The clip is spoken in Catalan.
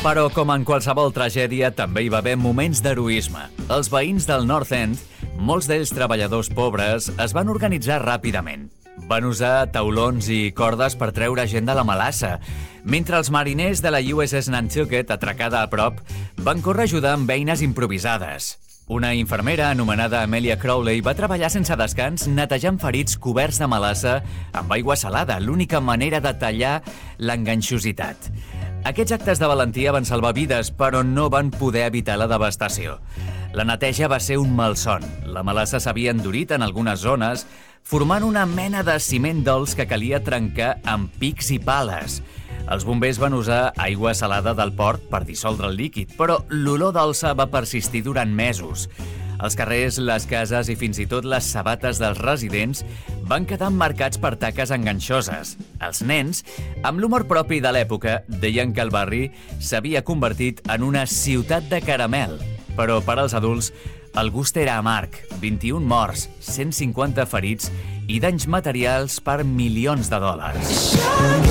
Però, com en qualsevol tragèdia, també hi va haver moments d'heroisme. Els veïns del North End, molts d'ells treballadors pobres, es van organitzar ràpidament. Van usar taulons i cordes per treure gent de la melassa, mentre els mariners de la USS Nantucket, atracada a prop, van córrer a ajudar amb eines improvisades. Una infermera anomenada Amelia Crowley va treballar sense descans netejant ferits coberts de melassa amb aigua salada, l'única manera de tallar l'enganxositat. Aquests actes de valentia van salvar vides, però no van poder evitar la devastació. La neteja va ser un malson. La melassa s'havia endurit en algunes zones, formant una mena de ciment dolç que calia trencar amb pics i pales. Els bombers van usar aigua salada del port per dissoldre el líquid, però l'olor dolça va persistir durant mesos. Els carrers, les cases i fins i tot les sabates dels residents van quedar emmarcats per taques enganxoses. Els nens, amb l'humor propi de l'època, deien que el barri s'havia convertit en una ciutat de caramel. Però per als adults, el gust era amarg. 21 morts, 150 ferits i danys materials per milions de dòlars.